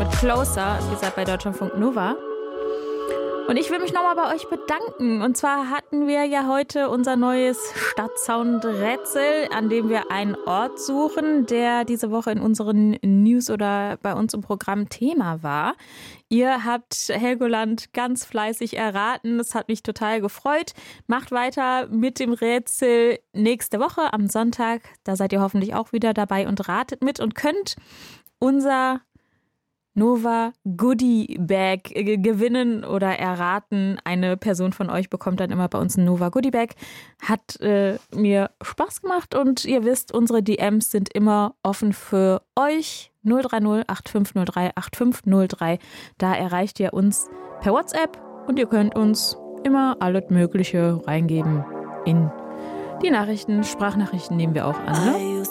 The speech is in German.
mit Closer. Ihr seid bei Deutschlandfunk Nova. Und ich will mich nochmal bei euch bedanken. Und zwar hatten wir ja heute unser neues Stadtsound-Rätsel, an dem wir einen Ort suchen, der diese Woche in unseren News oder bei uns im Programm Thema war. Ihr habt Helgoland ganz fleißig erraten. Das hat mich total gefreut. Macht weiter mit dem Rätsel nächste Woche am Sonntag. Da seid ihr hoffentlich auch wieder dabei und ratet mit und könnt unser Nova Goodie Bag gewinnen oder erraten. Eine Person von euch bekommt dann immer bei uns ein Nova Goodie Bag. Hat mir Spaß gemacht und ihr wisst, unsere DMs sind immer offen für euch. 030 8503 8503. Da erreicht ihr uns per WhatsApp und ihr könnt uns immer alles Mögliche reingeben in die Nachrichten. Sprachnachrichten nehmen wir auch an. Ne?